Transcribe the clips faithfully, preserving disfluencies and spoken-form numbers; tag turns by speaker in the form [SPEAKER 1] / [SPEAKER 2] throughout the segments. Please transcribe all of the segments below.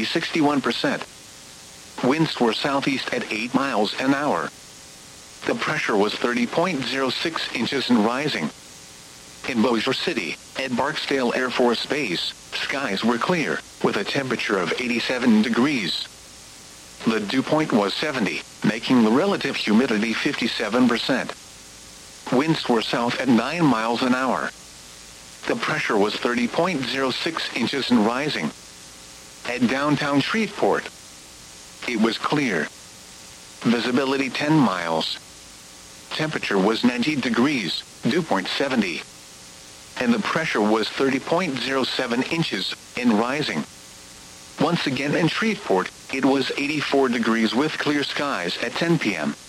[SPEAKER 1] sixty-one percent. Winds were southeast at eight miles an hour. The pressure was thirty point zero six inches and rising. In Bossier City, at Barksdale Air Force Base, skies were clear, with a temperature of eighty-seven degrees. The dew point was seventy, making the relative humidity fifty-seven percent. Winds were south at nine miles an hour. The pressure was thirty point zero six inches and rising. At downtown Shreveport, it was clear. Visibility ten miles. Temperature was ninety degrees, dew point seventy. And the pressure was thirty point zero seven inches, and rising. Once again in Shreveport, it was eighty-four degrees with clear skies at ten p m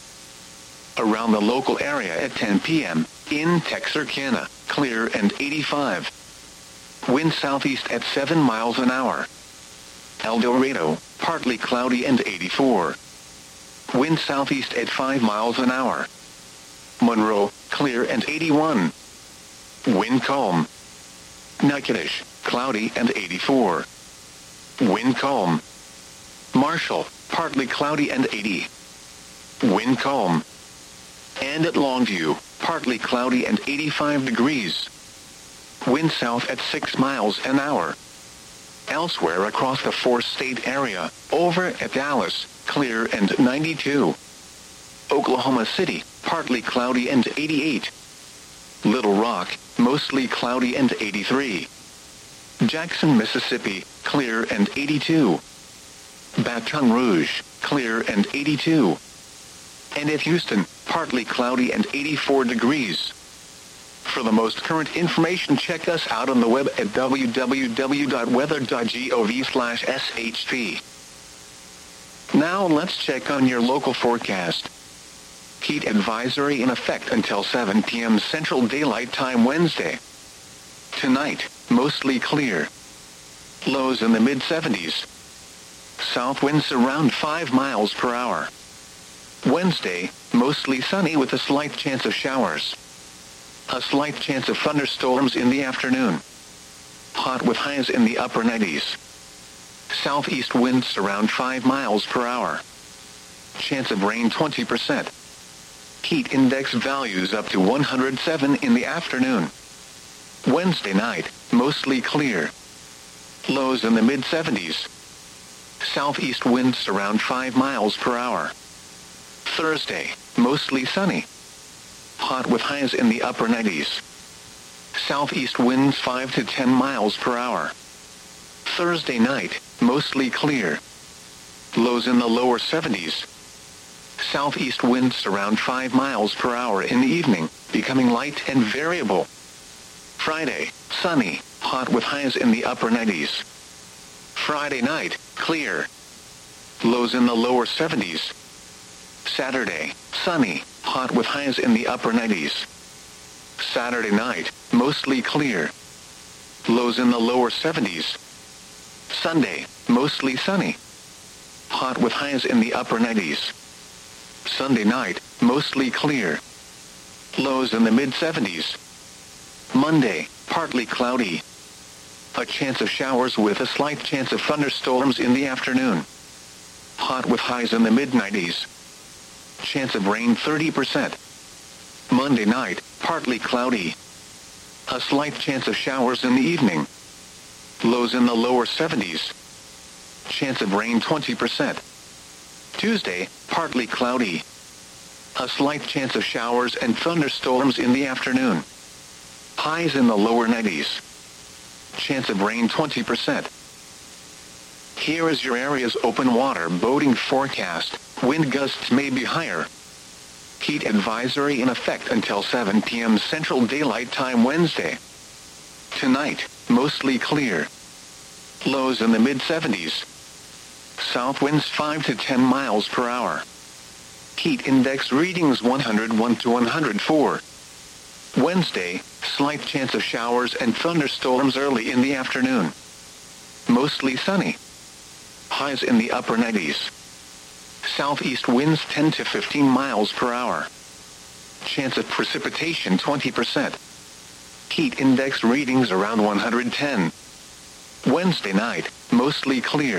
[SPEAKER 1] Around the local area at ten p m, in Texarkana, clear and eighty-five. Wind southeast at seven miles an hour. El Dorado, partly cloudy and eighty-four. Wind southeast at five miles an hour. Monroe, clear and eighty-one. Wind calm. Natchitoches, cloudy and eighty-four. Wind calm. Marshall, partly cloudy and eighty. Wind calm. And at Longview, partly cloudy and eighty-five degrees. Wind south at six miles an hour. Elsewhere across the four-state area, over at Dallas, clear and ninety-two. Oklahoma City, partly cloudy and eighty-eight. Little Rock, mostly cloudy and eighty-three. Jackson, Mississippi, clear and eighty-two. Baton Rouge, clear and eighty-two. And at Houston, partly cloudy and eighty-four degrees. For the most current information, check us out on the web at w w w dot weather dot gov slash s h p. Now let's check on your local forecast. Heat advisory in effect until seven p m Central Daylight Time Wednesday. Tonight, mostly clear. Lows in the mid seventies. South winds around five miles per hour. Wednesday, mostly sunny with a slight chance of showers. A slight chance of thunderstorms in the afternoon. Hot with highs in the upper nineties. Southeast winds around five miles per hour. Chance of rain twenty percent. Heat index values up to one hundred seven in the afternoon. Wednesday night, mostly clear. Lows in the mid seventies. Southeast winds around five miles per hour. Thursday, mostly sunny. Hot with highs in the upper nineties. Southeast winds five to ten miles per hour. Thursday night, mostly clear. Lows in the lower seventies. Southeast winds around five miles per hour in the evening, becoming light and variable. Friday, sunny, hot with highs in the upper nineties. Friday night, clear. Lows in the lower seventies. Saturday, sunny, hot with highs in the upper nineties. Saturday night, mostly clear. Lows in the lower seventies. Sunday, mostly sunny. Hot with highs in the upper nineties. Sunday night, mostly clear. Lows in the mid seventies. Monday, partly cloudy. A chance of showers with a slight chance of thunderstorms in the afternoon. Hot with highs in the mid nineties. Chance of rain thirty percent. Monday night, partly cloudy. A slight chance of showers in the evening. Lows in the lower seventies. Chance of rain twenty percent. Tuesday, partly cloudy. A slight chance of showers and thunderstorms in the afternoon. Highs in the lower nineties. Chance of rain twenty percent. Here is your area's open water boating forecast. Wind gusts may be higher. Heat advisory in effect until seven p m Central Daylight Time Wednesday. Tonight, mostly clear. Lows in the mid seventies. South winds five to ten miles per hour. Heat index readings one hundred one to one hundred four. Wednesday, slight chance of showers and thunderstorms early in the afternoon. Mostly sunny. Highs in the upper nineties. Southeast winds ten to fifteen miles per hour. Chance of precipitation twenty percent. Heat index readings around one hundred ten. Wednesday night, mostly clear.